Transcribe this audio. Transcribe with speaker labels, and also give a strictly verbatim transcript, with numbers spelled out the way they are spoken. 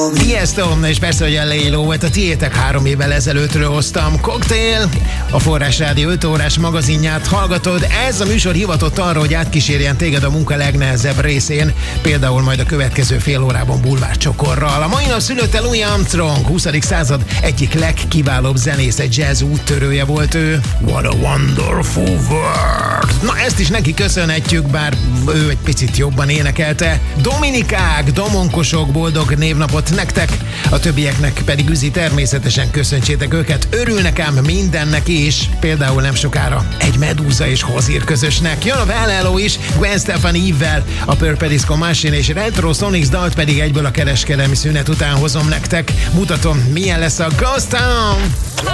Speaker 1: Tiesto, és persze, hogy el á volt a tiétek három évvel ezelőttről hoztam. Cocktail, a Forrás Rádió öt órás magazinját hallgatod. Ez a műsor hivatott arra, hogy átkísérjen téged a munka legnehezebb részén, például majd a következő fél órában bulvárcsokorral. A mai nap szülötte Louis Armstrong, huszadik század egyik legkiválóbb zenésze, jazz úttörője volt ő. What a wonderful world! Na, ezt is neki köszönhetjük, bár ő egy picit jobban énekelte. Dominikák, domonkosok, boldog névnapot nektek, a többieknek pedig üzi, természetesen köszöntsétek őket. Örülnek ám mindennek is, például nem sokára egy Medúza és Hozir közösnek. Jön a Well Hello is, Gwen Stefani Eve-vel, a Purple Disco Machine és Retro Sonics dalt pedig egyből a kereskedelmi szünet után hozom nektek. Mutatom, milyen lesz a Ghost Town!